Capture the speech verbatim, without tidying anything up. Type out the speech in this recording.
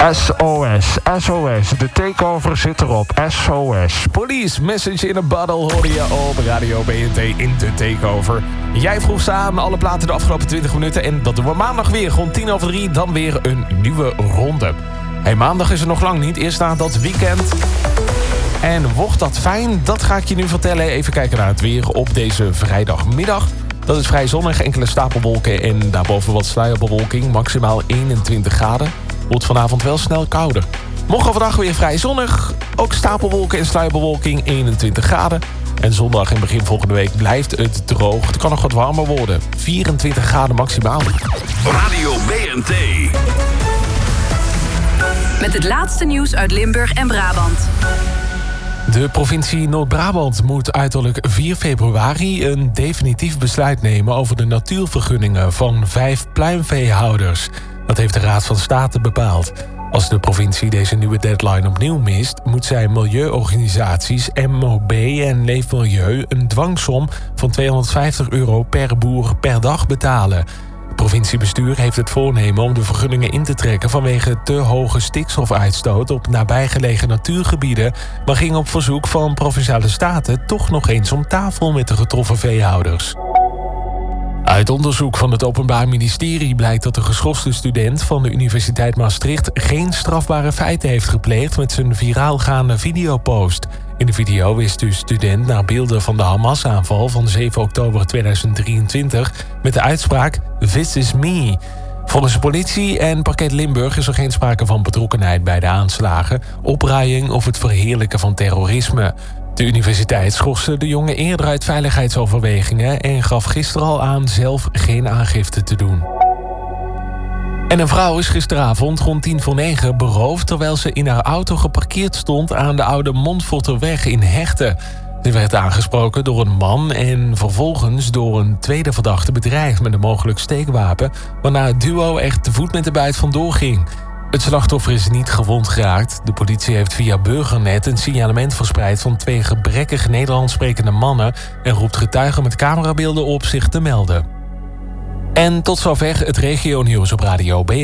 S O S, S O S, de takeover zit erop, S O S. Police Message in a Bottle hoorde je op Radio B N T in de takeover. Jij vroeg ze aan, alle platen de afgelopen twintig minuten. En dat doen we maandag weer, rond tien over drie, dan weer een nieuwe ronde. Hey, maandag is er nog lang niet, eerst na dat weekend. En wordt dat fijn? Dat ga ik je nu vertellen. Even kijken naar het weer op deze vrijdagmiddag. Dat is vrij zonnig, enkele stapelwolken en daarboven wat sluierbewolking. Maximaal eenentwintig graden. Wordt vanavond wel snel kouder. Morgen vandaag weer vrij zonnig. Ook stapelwolken en sluierbewolking, eenentwintig graden. En zondag en begin volgende week blijft het droog. Het kan nog wat warmer worden. vierentwintig graden maximaal. Radio B N T. Met het laatste nieuws uit Limburg en Brabant. De provincie Noord-Brabant moet uiterlijk vier februari een definitief besluit nemen over de natuurvergunningen van vijf pluimveehouders. Dat heeft de Raad van State bepaald. Als de provincie deze nieuwe deadline opnieuw mist, moet zij milieuorganisaties M O B en Leefmilieu een dwangsom van tweehonderdvijftig euro per boer per dag betalen. Het provinciebestuur heeft het voornemen om de vergunningen in te trekken vanwege te hoge stikstofuitstoot op nabijgelegen natuurgebieden, maar ging op verzoek van Provinciale Staten toch nog eens om tafel met de getroffen veehouders. Uit onderzoek van het Openbaar Ministerie blijkt dat de geschorste student van de Universiteit Maastricht geen strafbare feiten heeft gepleegd met zijn viraal gaande videopost. In de video wist de student naar beelden van de Hamas-aanval van zeven oktober tweeduizend drieëntwintig met de uitspraak "This is me". Volgens de politie en parket Limburg is er geen sprake van betrokkenheid bij de aanslagen, opruiing of het verheerlijken van terrorisme. De universiteit schorste de jongen eerder uit veiligheidsoverwegingen en gaf gisteren al aan zelf geen aangifte te doen. En een vrouw is gisteravond rond tien voor negen beroofd terwijl ze in haar auto geparkeerd stond aan de Oude Montforterweg in Hechten. Ze werd aangesproken door een man en vervolgens door een tweede verdachte bedreigd met een mogelijk steekwapen, waarna het duo echt te voet met de buit vandoor ging. Het slachtoffer is niet gewond geraakt. De politie heeft via Burgernet een signalement verspreid van twee gebrekkig Nederlands sprekende mannen en roept getuigen met camerabeelden op zich te melden. En tot zover het regionieuws op Radio B.